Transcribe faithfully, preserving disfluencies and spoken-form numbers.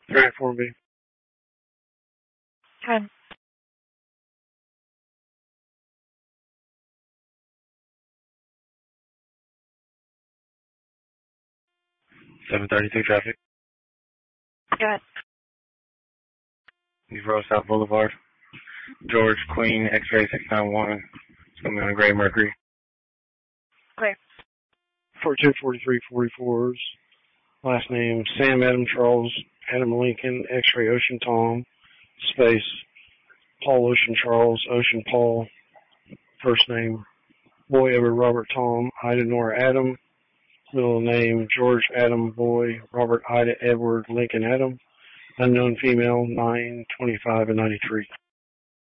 three and four B. ten. seven thirty-two traffic. Good. East Road, South Boulevard. George Queen, X-ray six nine one. It's going to be on a gray Mercury. Clear. fourteen forty-three forty-fours. Last name, Sam Adam Charles, Adam Lincoln, X-ray Ocean Tom, space, Paul Ocean Charles, Ocean Paul, first name, Boy Edward Robert Tom, Ida Nora Adam, middle name, George Adam Boy, Robert Ida Edward Lincoln Adam, unknown female, nine twenty-five and ninety-three.